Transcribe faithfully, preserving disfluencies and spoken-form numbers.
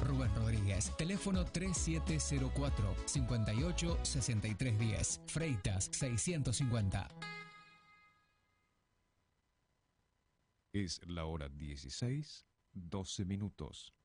Rubén Rodríguez. Teléfono tres siete cero cuatro, cinco ocho, seis tres uno cero. Freitas seiscientos cincuenta. Es la hora dieciséis, doce minutos.